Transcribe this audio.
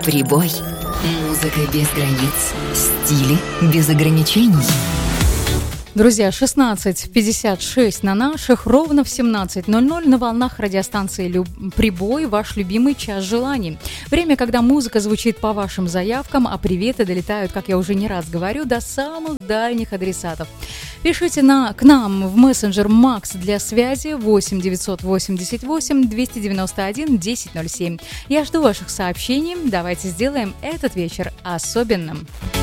Прибой. Музыка без границ. Стили без ограничений. Друзья, 16:56 на наших, ровно в 17:00 на волнах радиостанции «Прибой» ваш любимый час желаний. Время, когда музыка звучит по вашим заявкам, а приветы долетают, как я уже не раз говорю, до самых дальних адресатов. Пишите к нам в мессенджер Макс для связи 8 988 291 1007. Я жду ваших сообщений. Давайте сделаем этот вечер особенным.